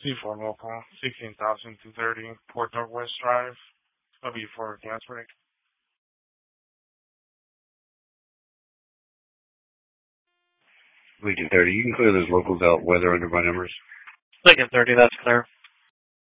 C4 local, 16,230, Port Northwest Drive, W4 gas break. Lincoln 30, you can clear those locals out. Weather under by numbers. Lincoln 30, that's clear.